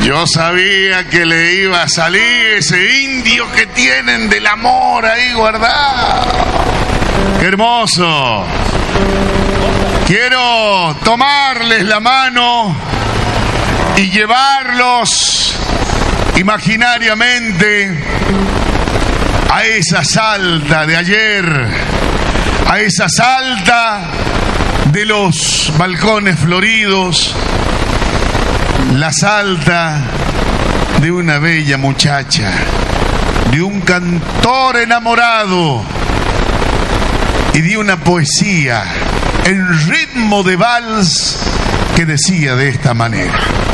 Yo sabía que le iba a salir ese indio que tienen del amor ahí guardado. ¡Qué hermoso! Quiero tomarles la mano y llevarlos imaginariamente a esa Salta de ayer, a esa Salta de los balcones floridos, la Salta de una bella muchacha, de un cantor enamorado y de una poesía en ritmo de vals que decía de esta manera: